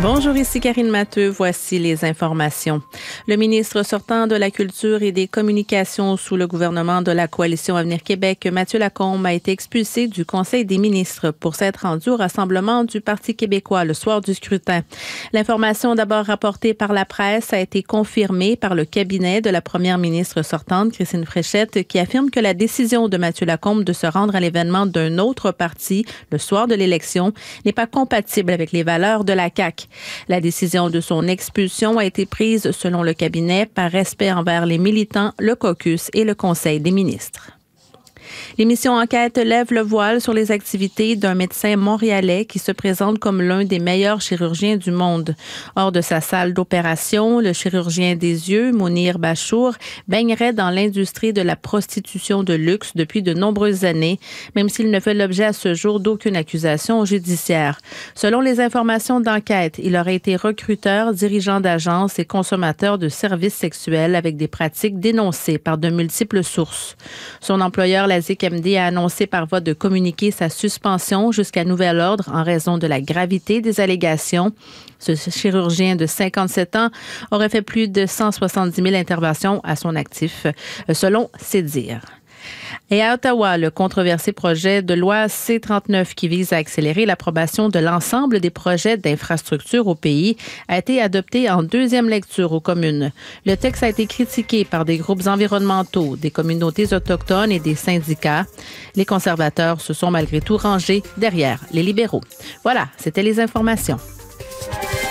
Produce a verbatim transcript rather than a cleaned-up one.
Bonjour, ici Karine Matteux. Voici les informations. Le ministre sortant de la Culture et des Communications sous le gouvernement de la Coalition Avenir Québec, Mathieu Lacombe, a été expulsé du Conseil des ministres pour s'être rendu au rassemblement du Parti québécois le soir du scrutin. L'information d'abord rapportée par la presse a été confirmée par le cabinet de la première ministre sortante, Christine Fréchette, qui affirme que la décision de Mathieu Lacombe de se rendre à l'événement d'un autre parti le soir de l'élection n'est pas compatible avec les valeurs de la C A Q. La décision de son expulsion a été prise, selon le cabinet, par respect envers les militants, le caucus et le Conseil des ministres. L'émission Enquête lève le voile sur les activités d'un médecin montréalais qui se présente comme l'un des meilleurs chirurgiens du monde. Hors de sa salle d'opération, le chirurgien des yeux, Mounir Bachour, baignerait dans l'industrie de la prostitution de luxe depuis de nombreuses années, même s'il ne fait l'objet à ce jour d'aucune accusation judiciaire. Selon les informations d'enquête, il aurait été recruteur, dirigeant d'agence et consommateur de services sexuels avec des pratiques dénoncées par de multiples sources. Son employeur, la Z I C M D, a annoncé par voie de communiqué sa suspension jusqu'à nouvel ordre en raison de la gravité des allégations. Ce chirurgien de cinquante-sept ans aurait fait plus de cent soixante-dix mille interventions à son actif, selon ses dires. Et à Ottawa, le controversé projet de loi C trente-neuf qui vise à accélérer l'approbation de l'ensemble des projets d'infrastructure au pays a été adopté en deuxième lecture aux communes. Le texte a été critiqué par des groupes environnementaux, des communautés autochtones et des syndicats. Les conservateurs se sont malgré tout rangés derrière les libéraux. Voilà, c'était les informations.